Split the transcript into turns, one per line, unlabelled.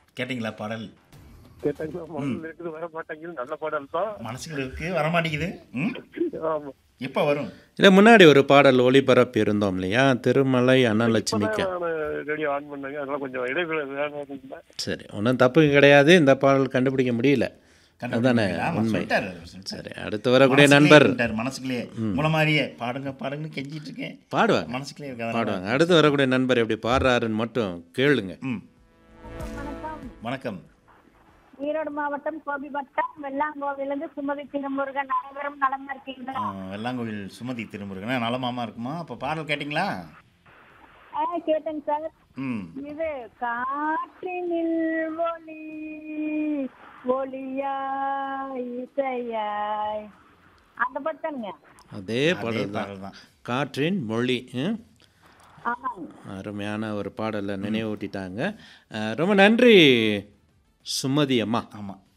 கேட்டீங்களா பாடல்?
கேட்டாங்க மனசுல இருக்குது வர மாட்டேங்குது. நல்ல பாடல் தான்.
மனசுக்குள்ள இருக்கு, வரமாட்டேங்குது. ம்.
ஆமா.
எப்ப வரும்?
இல்லை முன்னாடி ஒரு பாடல் ஒளிபரப்பி இருந்தோம் இல்லையா, திருமலை
இப்பதான்
அன்னலட்சுமிக்கு.
நான் ரேடியோ ஆன் பண்ணாங்க. அதெல்லாம் கொஞ்சம் இடைவேளை வேணும்.
சரி, ஒன்றும் தப்பு கிடையாது. இந்த பாடல் கண்டுபிடிக்க முடியல, அதானே
ஆமா,
உண்மை.
சொல்லிட்டாரு.
சரி, அடுத்து வரக்கூடிய
மனசுக்குள்ளே
நண்பர்
இருக்காரு, மனசுக்குள்ளேயே முளை மாதிரியே பாடுங்க பாடுங்கன்னு கெஞ்சிட்டு இருக்கேன்.
பாடுவாங்க
மனசுக்குள்ளே இருக்காரு.
பாடுவாங்க. அடுத்து வரக்கூடிய நண்பர் எப்படி பாடுறாருன்னு மட்டும் கேளுங்க.
ம்.
வணக்கம்.
வணக்கம்.
ஈரோடு மாவட்டம் கோபி வட்டம் வெள்ளாங்கோவிலிருந்து சுமதி திருமுருகன். அனைவரும் நலமா இருக்கீங்களா?
வெள்ளாங்கோவில் சுமதி திருமுருகன் நலமாமா இருக்குமா? அப்போ பாடல் கேட்டிங்களா?
கேட்டேங்க சார்.
ம்.
இது காற்றினில் ஒளி ஒளியாய் இசையாய் அந்த பட்டனுங்க.
அதே பாடல் தான்,
பாடல் தான்.
காற்றின் மொழி.
ஆமாங்க.
அருமையான ஒரு பாடலை நினைவூட்டிட்டாங்க. ரொம்ப நன்றி சுமதி அம்மா.
ஆமாம்.